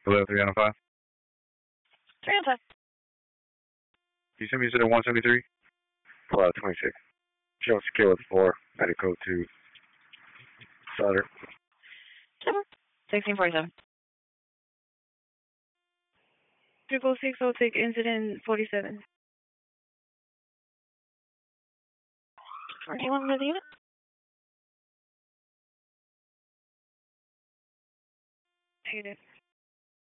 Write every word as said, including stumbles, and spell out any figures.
Hello, three on five. Three on five. Can you send me to the one seventy-three? Flight twenty-six. Show scale with four. Medical to Sutter. Seven. sixteen forty-seven. Triple six, I'll take incident forty-seven. Anyone with the unit? Hate it.